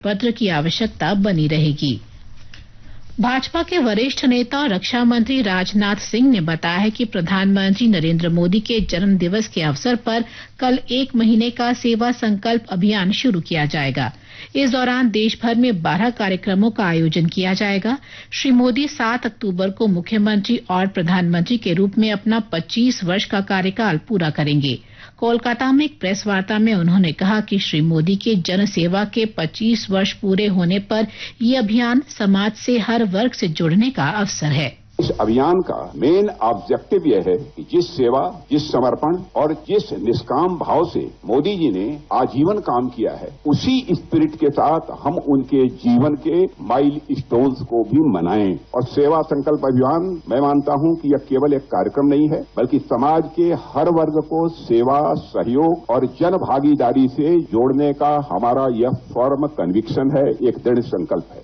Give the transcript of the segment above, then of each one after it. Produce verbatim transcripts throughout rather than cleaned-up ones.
पत्र की आवश्यकता बनी रहेगी। भाजपा के वरिष्ठ नेता और रक्षा मंत्री राजनाथ सिंह ने बताया है कि प्रधानमंत्री नरेंद्र मोदी के जन्म दिवस के अवसर पर कल एक महीने का सेवा संकल्प अभियान शुरू किया जाएगा। इस दौरान देश भर में बारह कार्यक्रमों का आयोजन किया जाएगा। श्री मोदी सात अक्टूबर को मुख्यमंत्री और प्रधानमंत्री के रूप में अपना पच्चीस वर्ष का कार्यकाल पूरा करेंगे। कोलकाता में एक प्रेस वार्ता में उन्होंने कहा कि श्री मोदी के जन सेवा के पच्चीस वर्ष पूरे होने पर यह अभियान समाज से हर वर्ग से जुड़ने का अवसर है। इस अभियान का मेन ऑब्जेक्टिव यह है कि जिस सेवा, जिस समर्पण और जिस निष्काम भाव से मोदी जी ने आजीवन काम किया है, उसी स्पिरिट के साथ हम उनके जीवन के माइल स्टोन्स को भी मनाएं। और सेवा संकल्प अभियान, मैं मानता हूं कि यह केवल एक कार्यक्रम नहीं है, बल्कि समाज के हर वर्ग को सेवा, सहयोग और जन भागीदारी से जोड़ने का हमारा यह फर्म कन्विक्शन है, एक दृढ़ संकल्प है।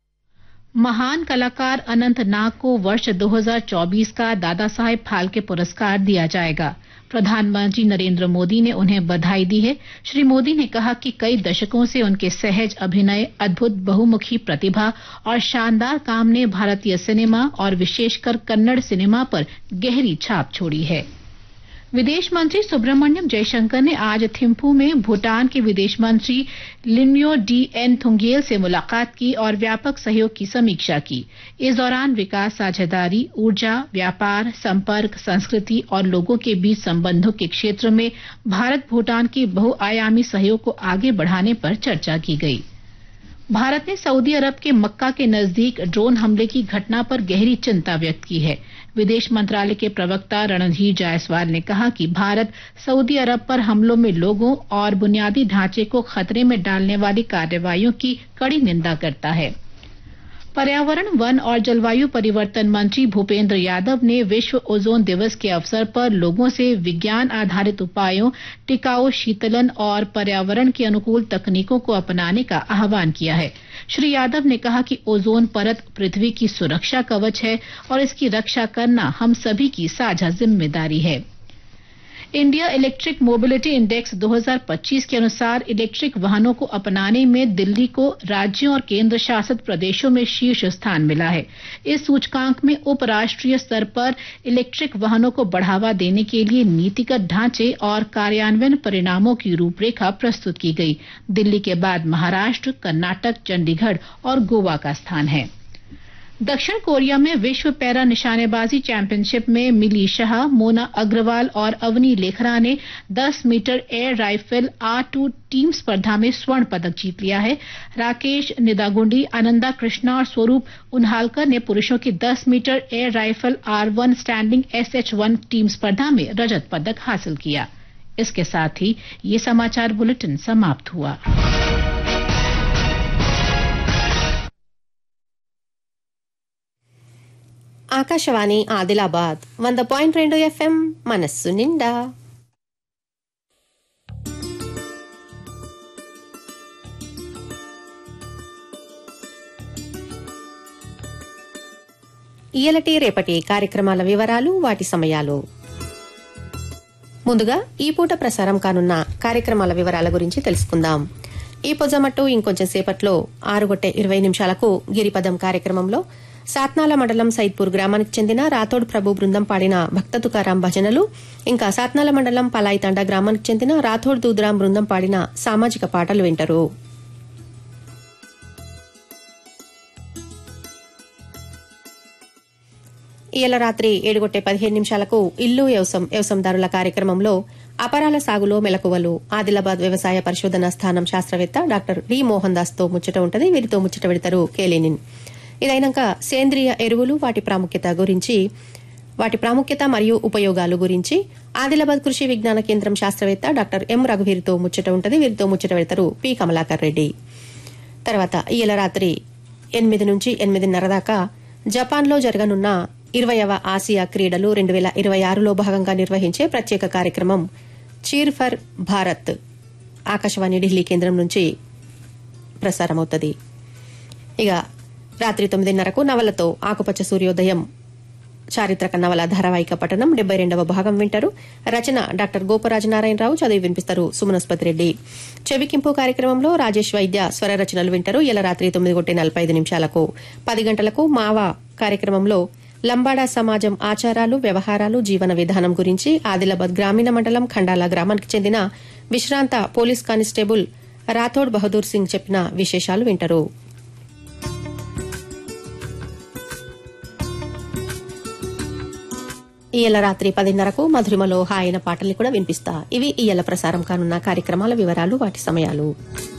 महान कलाकार अनंत नाग को वर्ष दो हज़ार चौबीस का दादा साहेब फाल्के पुरस्कार दिया जाएगा। प्रधानमंत्री नरेंद्र मोदी ने उन्हें बधाई दी है। श्री मोदी ने कहा कि कई दशकों से उनके सहज अभिनय, अद्भुत बहुमुखी प्रतिभा और शानदार काम ने भारतीय सिनेमा और विशेषकर कन्नड़ सिनेमा पर गहरी छाप छोड़ी है। विदेश मंत्री सुब्रमण्यम जयशंकर ने आज थिम्फू में भूटान के विदेश मंत्री लिन्यो डी एन थुंगेल से मुलाकात की और व्यापक सहयोग की समीक्षा की। इस दौरान विकास साझेदारी, ऊर्जा, व्यापार, संपर्क, संस्कृति और लोगों के बीच संबंधों के क्षेत्र में भारत भूटान के बहुआयामी सहयोग को आगे बढ़ाने पर चर्चा की गई। भारत ने सऊदी अरब के मक्का के नजदीक ड्रोन हमले की घटना पर गहरी चिंता व्यक्त की है। विदेश मंत्रालय के प्रवक्ता रणधीर जायसवाल ने कहा कि भारत सऊदी अरब पर हमलों में लोगों और बुनियादी ढांचे को खतरे में डालने वाली कार्रवाइयों की कड़ी निंदा करता है। पर्यावरण, वन और जलवायु परिवर्तन मंत्री भूपेंद्र यादव ने विश्व ओजोन दिवस के अवसर पर लोगों से विज्ञान आधारित उपायों, टिकाऊ शीतलन और पर्यावरण के अनुकूल तकनीकों को अपनाने का आह्वान किया है। श्री यादव ने कहा कि ओजोन परत पृथ्वी की सुरक्षा कवच है और इसकी रक्षा करना हम सभी की साझा जिम्मेदारी है। इंडिया इलेक्ट्रिक मोबिलिटी इंडेक्स दो हज़ार पच्चीस के अनुसार इलेक्ट्रिक वाहनों को अपनाने में दिल्ली को राज्यों और केंद्र शासित प्रदेशों में शीर्ष स्थान मिला है। इस सूचकांक में उपराष्ट्रीय स्तर पर इलेक्ट्रिक वाहनों को बढ़ावा देने के लिए नीतिगत ढांचे और कार्यान्वयन परिणामों की रूपरेखा प्रस्तुत की गई। दिल्ली के बाद महाराष्ट्र, कर्नाटक, चंडीगढ़ और गोवा का स्थान है। दक्षिण कोरिया में विश्व पैरा निशानेबाजी चैंपियनशिप में मिली शाह, मोना अग्रवाल और अवनी लेखरा ने दस metre air rifle are to team स्पर्धा में स्वर्ण पदक जीत लिया है। राकेश निदागुंडी, आनंदा कृष्णा और स्वरूप उन्हालकर ने पुरुषों की दस metre air rifle are one standing S H one team स्पर्धा में रजत पदक हासिल किया। इसके साथ ही ये समाचार बुलेटिन समाप्त हुआ। ఆకాశవాణి ఆదిలాబాద్ వంద పాయింట్ రెండు ఎఫ్ఎం మనస్సు నిండా. ఇయలటి రేపటి కార్యక్రమాల వివరాలు, వాటి సమయాలు. ముందుగా ఈ పూట ప్రసారం కానున్న కార్యక్రమాల వివరాల గురించి తెలుసుకుందాం. ఈ పొజమట్టు ఇంకొంచెం సేపట్లో ఆరుగొట్టె ఇరవై నిమిషాలకు గిరిపదం కార్యక్రమంలో సాత్నాల మండలం సైద్పూర్ గ్రామానికి చెందిన రాథోడ్ ప్రభు బృందం పాడిన భక్త తుకారాం భజనలు, ఇంకా సాత్నాల మండలం పలాయితాండా గ్రామానికి చెందిన రాథోడ్ దూద్రాం బృందం పాడిన సామాజిక పాటలు వింటారు. ఇయాల రాత్రి ఏడుగొట్టే పదిహేను నిమిషాలకు ఇల్లు వ్యవసం వ్యవసందారుల కార్యక్రమంలో అపరాల సాగులో మెలకువలు ఆదిలాబాద్ వ్యవసాయ పరిశోధనా స్థానం శాస్త్రవేత్త డాక్టర్ డి మోహన్ దాస్ తో ముచ్చట ఉంటది. వీరితో ముచ్చట పెడతారు కేలేనిన్. ఇదైనాక సేంద్రియ ఎరువులు, వాటి ప్రాముఖ్యత గురించి వాటి ప్రాముఖ్యత మరియు ఉపయోగాలు గురించి ఆదిలాబాద్ కృషి విజ్ఞాన కేంద్రం శాస్త్రవేత్త డాక్టర్ ఎం రఘువీర్తో ముచ్చట ఉంటది. వీరితో ముచ్చట పెడతారు పి కమలాకర్ రెడ్డి. తర్వాత ఇయ్యాల రాత్రి ఎనిమిది నుంచి ఎనిమిదిన్నర దాకా జపాన్లో జరగనున్న ఇరవైవ ఆసియా క్రీడలు రెండు వేల ఇరవై ఆరులో భాగంగా నిర్వహించే ప్రత్యేక కార్యక్రమం చీర్ ఫర్ భారత్ ఆకాశవాణి ఢిల్లీ కేంద్రం నుంచి ప్రసారమవుతుంది. ఇక రాత్రి తొమ్మిదిన్నరకు నవలతో ఆకుపచ్చ సూర్యోదయం చారిత్రక నవల ధారావాహిక పఠనం డెబ్బై రెండవ భాగం వింటారు. రచన డాక్టర్ గోపరాజు నారాయణరావు. చదివి వినిపిస్తారు సుమనస్పతి రెడ్డి. చెవికింపు కార్యక్రమంలో రాజేష్ వైద్య స్వర రచనలు వింటారు. ఇలా రాత్రి తొమ్మిది గంటల నలభై ఐదు నిమిషాలకు. పది గంటలకు మావా కార్యక్రమంలో లంబాడా సమాజం ఆచారాలు, వ్యవహారాలు, జీవన విధానం గురించి ఆదిలాబాద్ గ్రామీణ మండలం ఖండాల గ్రామానికి చెందిన విశ్రాంత పోలీస్ కానిస్టేబుల్ రాథోడ్ బహదూర్ సింగ్ చెప్పిన విశేషాలు వింటారు. ఈయల రాత్రి పదిన్నరకు మధురిమలో హాయన పాటల్ని కూడా వినిపిస్తా. ఇవి ఈయల ప్రసారం కానున్న కార్యక్రమాల వివరాలు, వాటి సమయాలు.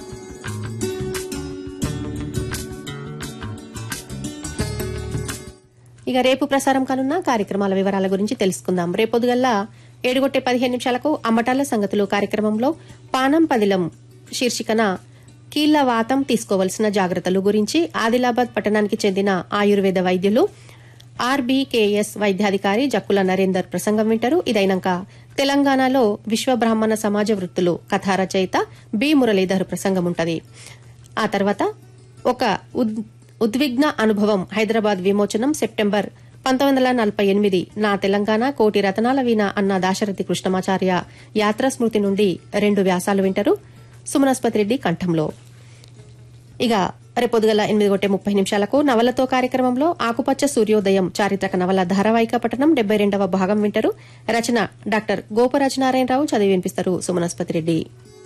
ఇక రేపు ప్రసారం కానున్న కార్యక్రమాల వివరాల గురించి తెలుసుకుందాం. రేపొద్దుగల్లా ఏడుగొట్టే పదిహేను నిమిషాలకు అమ్మటాల సంగతులు కార్యక్రమంలో పానం పదిలం శీర్షికన కీళ్ల వాతం తీసుకోవలసిన జాగ్రత్తలు గురించి ఆదిలాబాద్ పట్టణానికి చెందిన ఆయుర్వేద వైద్యులు ఆర్బీకేఎస్ వైద్యాధికారి జక్కుల నరేందర్ ప్రసంగం వింటారు. ఇదైనాక తెలంగాణలో విశ్వ బ్రాహ్మణ సమాజ వృత్తులు కథా రచయిత బి మురళీధర్ ప్రసంగం ఉంటది. ఆ తర్వాత ఒక ఉద్విగ్న అనుభవం హైదరాబాద్ విమోచనం సెప్టెంబర్ పంతొమ్మిది వందల నలభై ఎనిమిది నా తెలంగాణ కోటి రతనాల వీణ అన్న దాశరథి కృష్ణమాచార్య యాత్రా స్మృతి నుండి రెండు వ్యాసాలు వింటారు సుమనస్పతి రెడ్డి కంఠంలో. ఇక రేపొద్దుగల ఎనిమిది గంటల ముప్పై నిమిషాలకు నవలతో కార్యక్రమంలో ఆకుపచ్చ సూర్యోదయం చారిత్రక నవల ధారావాహిక పఠనం డెబ్బై రెండవ భాగం వింటారు. రచన డాక్టర్ గోపరాజు నారాయణరావు. చదివి వినిపిస్తారు సుమనస్పతి రెడ్డి.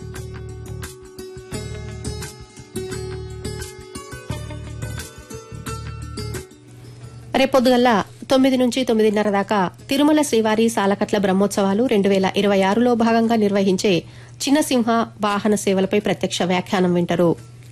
రేపొద్దుగల్లా తొమ్మిది నుంచి తొమ్మిదిన్నర దాకా తిరుమల శ్రీవారి సాలకట్ల బ్రహ్మోత్సవాలు రెండు వేల ఇరవై ఆరులో భాగంగా నిర్వహించే చిన్నసింహ వాహన సేవలపై ప్రత్యక్ష వ్యాఖ్యానం వింటారు.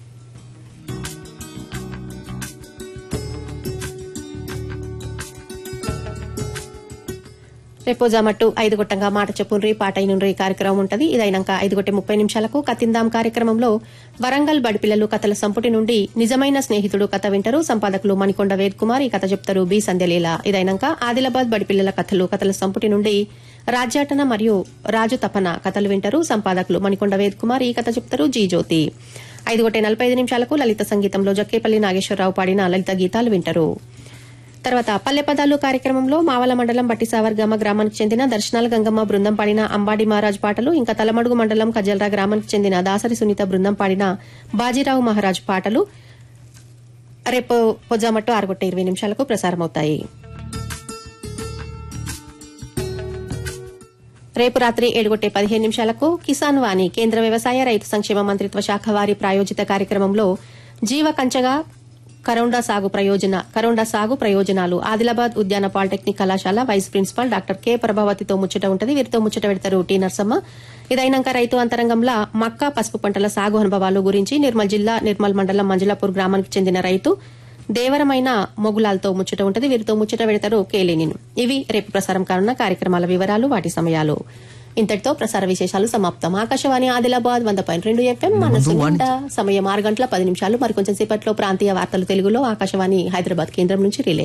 రేపు జమట్టు ఐదు గొట్టంగా మాట చెప్పుండ్రి పాట అయినుండ్రి కార్యక్రమం ఉంటది. ఇదైనాక ఐదు గంటల ముప్పై నిమిషాలకు కతిందాం కార్యక్రమంలో వరంగల్ బడిపిల్లలు కథల సంపుటి నుండి నిజమైన స్నేహితుడు కథ వింటారు. సంపాదకులు మణికొండ వేద్ కుమార్. ఈ కథ చెప్తారు బి సంధ్యలీల. ఇదైనాక ఆదిలాబాద్ బడిపిల్లల కథలు కథల సంపుటి నుండి రాజ్యాటన మరియు రాజు తపన కథలు వింటారు. సంపాదకులు మణికొండ వేద్ కుమార్. ఈ కథ చెప్తారు జీ జ్యోతి. ఐదు గంటల నలభై ఐదు నిమిషాలకు లలిత సంగీతంలో జక్కేపల్లి నాగేశ్వరరావు పాడిన లలిత గీతాలు వింటారు. తర్వాత పల్లె పదాలు కార్యక్రమంలో మావల మండలం బట్టిసావర్ గ్రామ గ్రామానికి చెందిన దర్శనాల గంగమ్మ బృందం పాడిన అంబాడి మహారాజ్ పాటలు, ఇంకా తలమడుగు మండలం కజల్రా గ్రామానికి చెందిన దాసరి సునీత బృందం పాడిన బాజీరావు మహారాజ్ పాటలు రేపు పొజ్జామట్టు ఆరు గంటల ఇరవై నిమిషాలకు ప్రసారమవుతాయి. రేపు రాత్రి ఏడు గంటల పదిహేను నిమిషాలకు కిసాన్ వాణి కేంద్ర వ్యవసాయ రైతు సంక్షేమ మంత్రిత్వ శాఖ వారి ప్రాయోజిత కార్యక్రమంలో జీవ కంచగా కరౌండా సాగు ప్రయోజన కరౌండా సాగు ప్రయోజనాలు ఆదిలాబాద్ ఉద్యాన పాలిటెక్నిక్ కళాశాల వైస్ ప్రిన్సిపాల్ డాక్టర్ కె ప్రభావతితో ముచ్చట ఉంటది. వీరితో ముచ్చట పెడతారు టి నర్సమ్మ. ఇదైనాక రైతు అంతరంగంలో మక్క పసుపు పంటల సాగు అనుభవాలు గురించి నిర్మల్ జిల్లా నిర్మల్ మండలం మంజులాపూర్ గ్రామానికి చెందిన రైతు దేవరమైన మొగులాలతో ముచ్చట ఉంటది. వీరితో ముచ్చట పెడతారు కేలేనిన్. ఇవి రేపు ప్రసారం కానున్న కార్యక్రమాల వివరాలు, వాటి సమయాలు. ఇంతటితో ప్రసార విశేషాలు సమాప్తం. ఆకాశవాణి ఆదిలాబాద్ వంద పాయింట్ రెండు ఎఫ్ఎం మనసు నిండా. సమయం ఆరు గంటల పది నిమిషాలు. మరికొంచెం సేపట్లో ప్రాంతీయ వార్తలు తెలుగులో ఆకాశవాణి హైదరాబాద్ కేంద్రం నుంచి రిలే.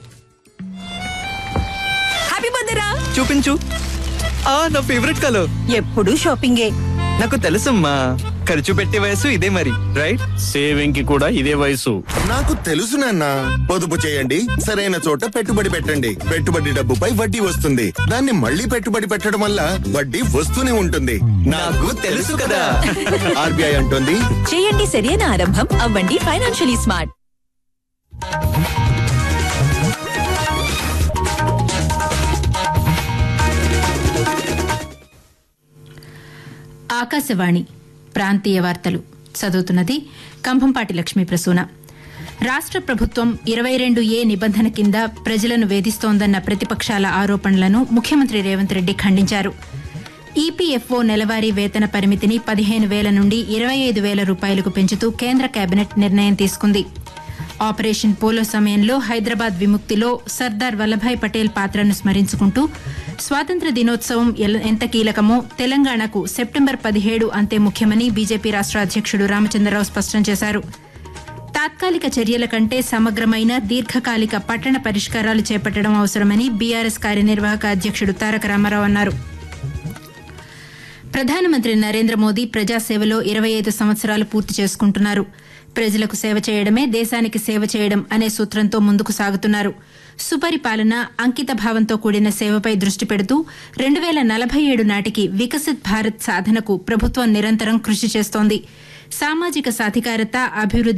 హ్యాపీ బర్త్డే చూపించు. ఆ నా ఫేవరెట్ కలర్. ఎప్పుడు షాపింగే. నాకు తెలుసమ్మా, ఖర్చు పెట్టే వయసు ఇదే మరి, రైట్? సేవింగ్ కి కూడా ఇదే వయసు. నాకు తెలుసు నాన్న. పొదుపు చేయండి, సరైన చోట పెట్టుబడి పెట్టండి. పెట్టుబడి డబ్బుపై వడ్డీ వస్తుంది. దాన్ని మళ్ళీ పెట్టుబడి పెట్టడం వల్ల వడ్డీ వస్తూనే ఉంటుంది. నాకు తెలుసు కదా. ఆర్బీఐ అంటుంది, చేయండి సరైన ఆరంభం, అవ్వండి ఫైనాన్షియలీ స్మార్ట్. ఆకాశవాణి ప్రాంతీయ వార్తలు చదువుతున్నది కంభంపాటి లక్ష్మీ ప్రసూన. రాష్ట ప్రభుత్వం ఇరవై రెండు ఏ నిబంధన కింద ప్రజలను వేధిస్తోందన్న ప్రతిపక్షాల ఆరోపణలను ముఖ్యమంత్రి రేవంత్ రెడ్డి ఖండించారు. ఈపీఎఫ్ఓ నెలవారీ వేతన పరిమితిని పదిహేను వేల నుండి ఇరవై ఐదు వేల రూపాయలకు పెంచుతూ కేంద్ర కేబినెట్ నిర్ణయం తీసుకుంది. ఆపరేషన్ పోలో సమయంలో హైదరాబాద్ విముక్తిలో సర్దార్ వల్లభాయ్ పటేల్ పాత్రను స్మరించుకుంటూ స్వాతంత్ర్య దినోత్సవం ఎంత కీలకమో తెలంగాణకు సెప్టెంబర్ పదిహేడు అంతే ముఖ్యమని బీజేపీ రాష్ట అధ్యక్షుడు రామచంద్రరావు స్పష్టం చేశారు. తాత్కాలిక చర్యల కంటే సమగ్రమైన దీర్ఘకాలిక పట్టణ పరిష్కారాలు చేపట్టడం అవసరమని బీఆర్ఎస్ కార్యనిర్వాహక అధ్యక్షుడు తారక రామారావు అన్నారు. ప్రధానమంత్రి నరేంద్ర మోదీ ప్రజాసేవలో ఇరవై ఐదు సంవత్సరాలు పూర్తి చేసుకుంటున్నారు. ప్రజలకు సేవ చేయడమే దేశానికి సేవ చేయడం అనే సూత్రంతో ముందుకు సాగుతున్నారు. సుపరిపాలన, అంకిత భావంతో కూడిన సేవపై దృష్టి పెడుతూ రెండు వేల నలభై ఏడు నాటికి వికసిత్ భారత్ సాధనకు ప్రభుత్వం నిరంతరం కృషి చేస్తోంది. సామాజిక సాధికారత, అభివృద్ధి